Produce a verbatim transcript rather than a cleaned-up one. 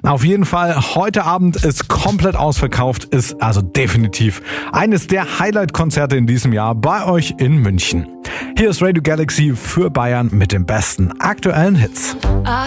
Auf jeden Fall, heute Abend ist komplett ausverkauft, ist also definitiv eines der Highlight-Konzerte in diesem Jahr bei euch in München. Hier ist Radio Galaxy für Bayern mit den besten aktuellen Hits.